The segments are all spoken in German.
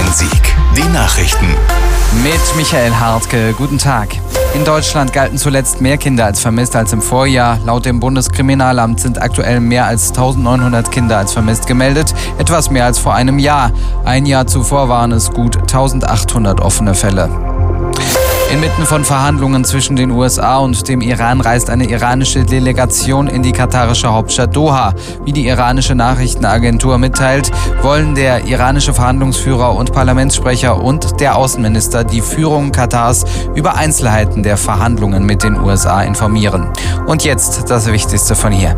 Bonn-Rhein-Sieg. Die Nachrichten. Mit Michael Hartke, guten Tag. In Deutschland galten zuletzt mehr Kinder als vermisst als im Vorjahr. Laut dem Bundeskriminalamt sind aktuell mehr als 1900 Kinder als vermisst gemeldet, etwas mehr als vor einem Jahr. Ein Jahr zuvor waren es gut 1800 offene Fälle. Inmitten von Verhandlungen zwischen den USA und dem Iran reist eine iranische Delegation in die katarische Hauptstadt Doha. Wie die iranische Nachrichtenagentur mitteilt, wollen der iranische Verhandlungsführer und Parlamentssprecher und der Außenminister die Führung Katars über Einzelheiten der Verhandlungen mit den USA informieren. Und jetzt das Wichtigste von hier.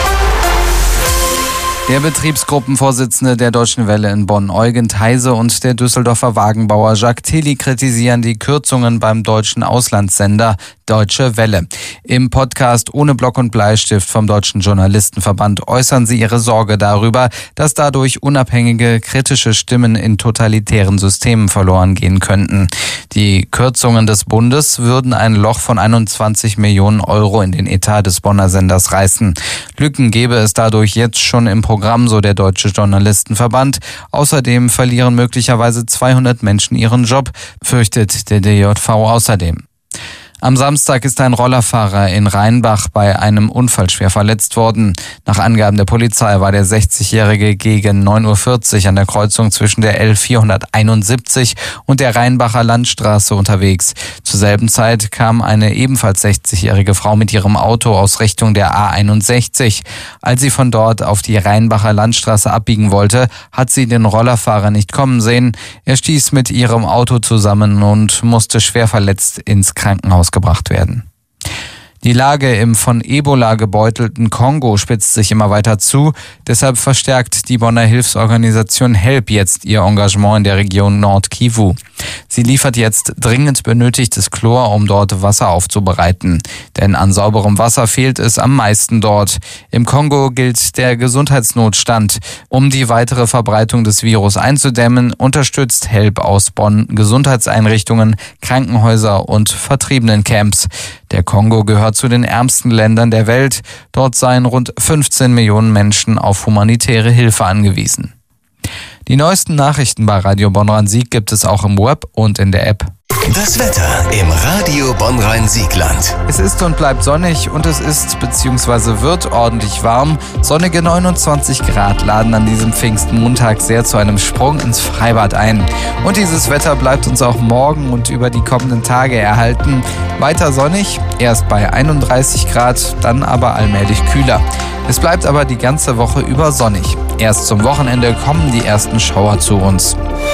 Der Betriebsgruppenvorsitzende der Deutschen Welle in Bonn, Eugen Theise, und der Düsseldorfer Wagenbauer Jacques Tilly kritisieren die Kürzungen beim deutschen Auslandssender Deutsche Welle. Im Podcast Ohne Block und Bleistift vom Deutschen Journalistenverband äußern sie ihre Sorge darüber, dass dadurch unabhängige, kritische Stimmen in totalitären Systemen verloren gehen könnten. Die Kürzungen des Bundes würden ein Loch von 21 Millionen Euro in den Etat des Bonner Senders reißen. Lücken gäbe es dadurch jetzt schon im Programm, so der Deutsche Journalistenverband. Außerdem verlieren möglicherweise 200 Menschen ihren Job, fürchtet der DJV außerdem. Am Samstag ist ein Rollerfahrer in Rheinbach bei einem Unfall schwer verletzt worden. Nach Angaben der Polizei war der 60-Jährige gegen 9:40 Uhr an der Kreuzung zwischen der L471 und der Rheinbacher Landstraße unterwegs. Zur selben Zeit kam eine ebenfalls 60-jährige Frau mit ihrem Auto aus Richtung der A61. Als sie von dort auf die Rheinbacher Landstraße abbiegen wollte, hat sie den Rollerfahrer nicht kommen sehen. Er stieß mit ihrem Auto zusammen und musste schwer verletzt ins Krankenhaus gebracht werden. Die Lage im von Ebola gebeutelten Kongo spitzt sich immer weiter zu. Deshalb verstärkt die Bonner Hilfsorganisation HELP jetzt ihr Engagement in der Region Nord-Kivu. Sie liefert jetzt dringend benötigtes Chlor, um dort Wasser aufzubereiten. Denn an sauberem Wasser fehlt es am meisten dort. Im Kongo gilt der Gesundheitsnotstand. Um die weitere Verbreitung des Virus einzudämmen, unterstützt HELP aus Bonn Gesundheitseinrichtungen, Krankenhäuser und Vertriebenencamps. Der Kongo gehört zu den ärmsten Ländern der Welt. Dort seien rund 15 Millionen Menschen auf humanitäre Hilfe angewiesen. Die neuesten Nachrichten bei Radio Bonn-Rhein-Sieg gibt es auch im Web und in der App. Das Wetter im Radio Bonn-Rhein-Siegland. Es ist und bleibt sonnig und es ist bzw. wird ordentlich warm. Sonnige 29 Grad laden an diesem Pfingstmontag sehr zu einem Sprung ins Freibad ein. Und dieses Wetter bleibt uns auch morgen und über die kommenden Tage erhalten. Weiter sonnig, erst bei 31 Grad, dann aber allmählich kühler. Es bleibt aber die ganze Woche über sonnig. Erst zum Wochenende kommen die ersten Schauer zu uns.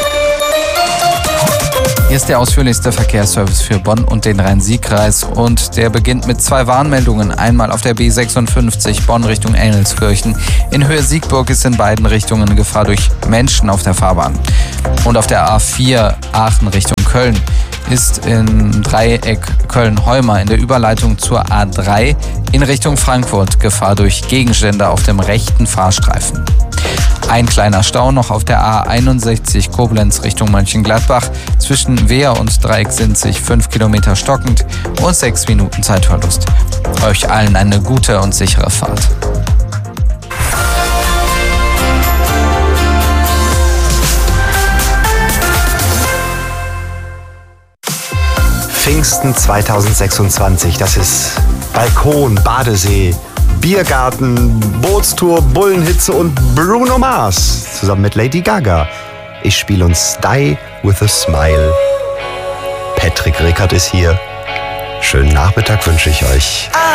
Hier ist der ausführlichste Verkehrsservice für Bonn und den Rhein-Sieg-Kreis und der beginnt mit 2 Warnmeldungen. Einmal auf der B56 Bonn Richtung Engelskirchen. In Höhe Siegburg ist in beiden Richtungen Gefahr durch Menschen auf der Fahrbahn. Und auf der A4 Aachen Richtung Köln ist in Dreieck Köln-Heuma in der Überleitung zur A3 in Richtung Frankfurt Gefahr durch Gegenstände auf dem rechten Fahrstreifen. Ein kleiner Stau noch auf der A61 Koblenz Richtung Mönchengladbach. Zwischen Wehr und Dreieck sind sich 5 Kilometer stockend und 6 Minuten Zeitverlust. Euch allen eine gute und sichere Fahrt. Pfingsten 2026, das ist Balkon, Badesee, Biergarten, Bootstour, Bullenhitze und Bruno Mars zusammen mit Lady Gaga. Ich spiele uns Die with a Smile. Patrick Rickert ist hier. Schönen Nachmittag wünsche ich euch.